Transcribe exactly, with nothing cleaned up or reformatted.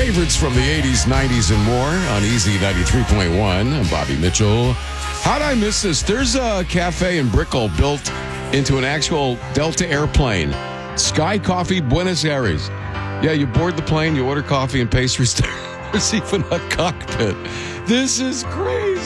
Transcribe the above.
Favorites from the eighties, nineties, and more on Easy ninety-three point one. I'm Bobby Mitchell. How'd I miss this? There's a cafe in Brickell built into an actual Delta airplane. Sky Coffee, Buenos Aires. Yeah, you board the plane, you order coffee and pastries. There's even a cockpit. This is crazy.